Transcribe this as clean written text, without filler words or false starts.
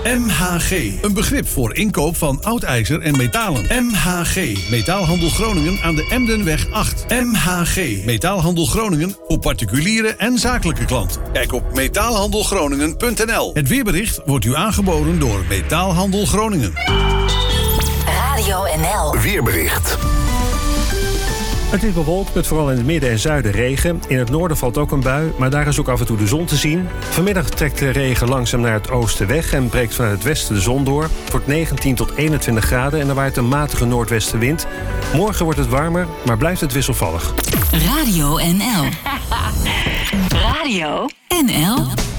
MHG, een begrip voor inkoop van oud ijzer en metalen. MHG, Metaalhandel Groningen aan de Emdenweg 8. MHG, Metaalhandel Groningen voor particuliere en zakelijke klanten. Kijk op metaalhandelgroningen.nl. Het weerbericht wordt u aangeboden door Metaalhandel Groningen. Radio NL. Weerbericht. Het is bewolkt met vooral in het midden en zuiden regen. In het noorden valt ook een bui, maar daar is ook af en toe de zon te zien. Vanmiddag trekt de regen langzaam naar het oosten weg en breekt vanuit het westen de zon door. Het wordt 19 tot 21 graden en er waait een matige noordwestenwind. Morgen wordt het warmer, maar blijft het wisselvallig. Radio NL. Radio NL.